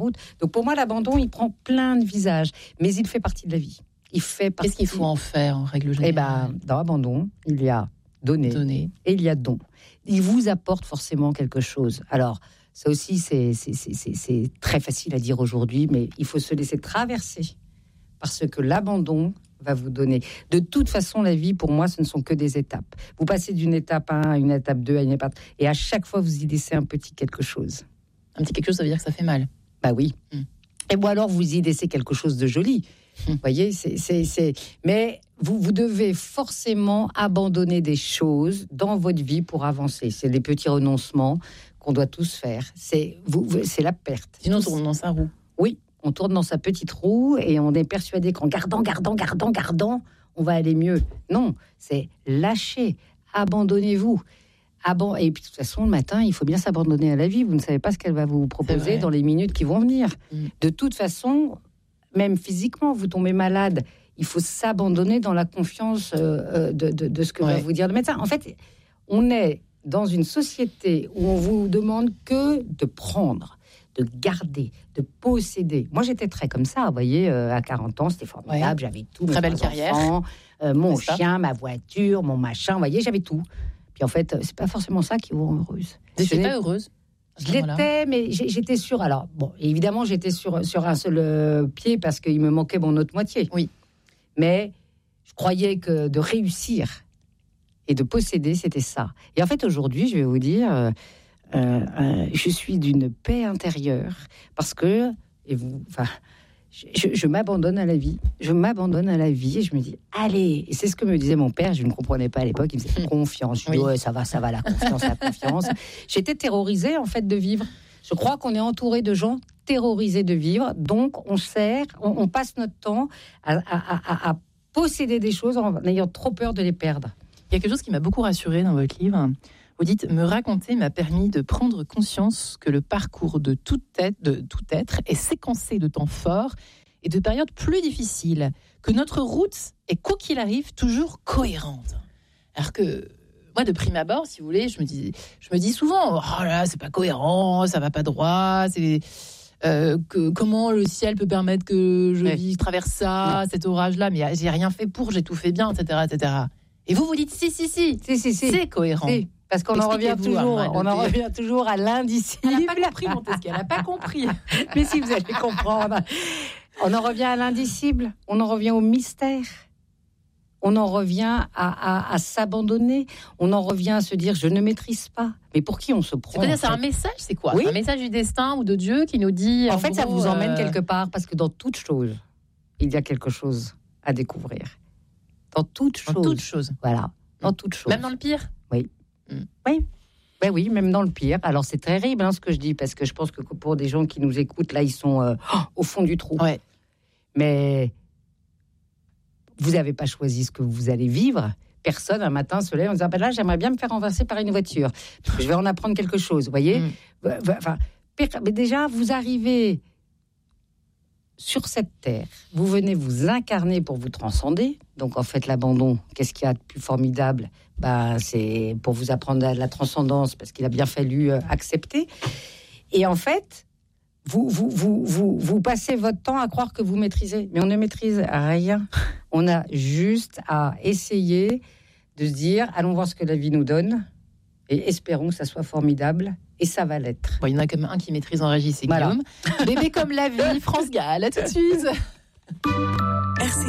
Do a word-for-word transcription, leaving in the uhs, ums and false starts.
route. Donc pour moi, l'abandon, il prend plein de visages, mais il fait partie de la vie. Il fait partie... Qu'est-ce qu'il faut en faire en règle générale ? Eh ben, dans l'abandon, il y a donner, donner et il y a don. Il vous apporte forcément quelque chose. Alors, ça aussi, c'est, c'est, c'est, c'est, c'est très facile à dire aujourd'hui, mais il faut se laisser traverser parce que l'abandon va vous donner. De toute façon, la vie, pour moi, ce ne sont que des étapes. Vous passez d'une étape un à une étape deux à une étape... Et à chaque fois, vous y laissez un petit quelque chose. Un petit quelque chose, ça veut dire que ça fait mal. Bah oui. Mm. Et bon, alors, vous y laissez quelque chose de joli. Vous mm. voyez, c'est, c'est, c'est... Mais vous, vous devez forcément abandonner des choses dans votre vie pour avancer. C'est les petits renoncements qu'on doit tous faire. C'est, vous, c'est la perte. Sinon, on tourne dans sa roue. Oui. On tourne dans sa petite roue et on est persuadé qu'en gardant, gardant, gardant, gardant, on va aller mieux. Non, c'est lâcher, abandonnez-vous. Aban- et puis de toute façon, le matin, il faut bien s'abandonner à la vie. Vous ne savez pas ce qu'elle va vous proposer dans les minutes qui vont venir. Mmh. De toute façon, même physiquement, vous tombez malade. Il faut s'abandonner dans la confiance euh, de, de, de ce que ouais. va vous dire le médecin. En fait, on est dans une société où on vous demande que de prendre, de garder, de posséder. Moi, j'étais très comme ça, vous voyez, euh, à quarante ans, c'était formidable, ouais. j'avais tout. Très belle carrière. Enfants, euh, mon chien, ma voiture, mon machin, vous voyez, j'avais tout. Puis en fait, c'est pas forcément ça qui vous rend heureuse. Vous n'étiez pas heureuse ? Je l'étais, mais j'étais sûre. Alors, bon, évidemment, j'étais sur, sur un seul euh, pied parce qu'il me manquait mon autre moitié. Oui. Mais je croyais que de réussir et de posséder, c'était ça. Et en fait, aujourd'hui, je vais vous dire... Euh, Euh, euh, je suis d'une paix intérieure parce que et vous, enfin, je, je m'abandonne à la vie. Je m'abandonne à la vie et je me dis allez. Et c'est ce que me disait mon père. Je ne comprenais pas à l'époque. Il me disait confiance. Je dis, oui. ouais, ça va, ça va, la confiance, la confiance. J'étais terrorisée en fait de vivre. Je crois qu'on est entouré de gens terrorisés de vivre. Donc on sert, on, on passe notre temps à, à, à, à posséder des choses en ayant trop peur de les perdre. Il y a quelque chose qui m'a beaucoup rassurée dans votre livre. Vous dites, me raconter m'a permis de prendre conscience que le parcours de tout être, de tout être est séquencé de temps forts et de périodes plus difficiles, que notre route est, quoi qu'il arrive, toujours cohérente. Alors que, moi, de prime abord, si vous voulez, je me dis, je me dis souvent, oh là, c'est pas cohérent, ça va pas droit, c'est... Euh, que, comment le ciel peut permettre que je ouais. vis, traverse ça, ouais. cet orage-là, mais j'ai rien fait pour, j'ai tout fait bien, et cetera, et cetera. Et vous, vous dites, si, si, si, si, si, si. C'est cohérent. Si. Parce qu'on en revient toujours, on en revient toujours à l'indicible. Elle n'a pas compris, Montesquieu, elle n'a pas compris. Mais si, vous allez comprendre. On en revient à l'indicible, on en revient au mystère. On en revient à, à, à s'abandonner. On en revient à se dire, je ne maîtrise pas. Mais pour qui on se prend ? C'est, c'est un message, c'est quoi ? Oui. C'est un message du destin ou de Dieu qui nous dit... En, en fait, gros, ça vous emmène euh... quelque part, parce que dans toute chose, il y a quelque chose à découvrir. Dans toute chose. Dans toute chose. Voilà, dans toute chose. Même dans le pire ? Oui. Mmh. Oui. Ben oui, même dans le pire. Alors, c'est terrible hein, ce que je dis, parce que je pense que pour des gens qui nous écoutent, là, ils sont euh, oh, au fond du trou. Ouais. Mais vous n'avez pas choisi ce que vous allez vivre. Personne, un matin, se lève en disant, ben là, j'aimerais bien me faire renverser par une voiture. Je vais en apprendre quelque chose, vous voyez mmh. enfin, mais déjà, vous arrivez sur cette terre, vous venez vous incarner pour vous transcender. Donc, en fait, l'abandon, qu'est-ce qu'il y a de plus formidable ? Ben, c'est pour vous apprendre la transcendance, parce qu'il a bien fallu euh, accepter. Et en fait, vous, vous, vous, vous, vous passez votre temps à croire que vous maîtrisez. Mais on ne maîtrise rien. On a juste à essayer de se dire, allons voir ce que la vie nous donne, et espérons que ça soit formidable. Et ça va l'être. Bon, il y en a quand même un qui maîtrise en régie, c'est voilà. Guillaume. Bébé comme la vie, France Gall, à tout de suite.